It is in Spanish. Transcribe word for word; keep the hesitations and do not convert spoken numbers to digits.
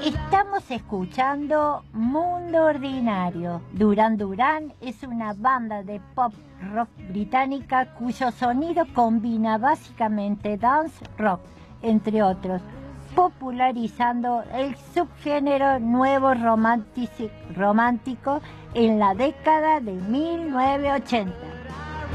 Estamos escuchando Mundo Ordinario. Duran Duran es una banda de pop rock británica cuyo sonido combina básicamente dance rock, entre otros, popularizando el subgénero nuevo romántico en la década de mil novecientos ochenta.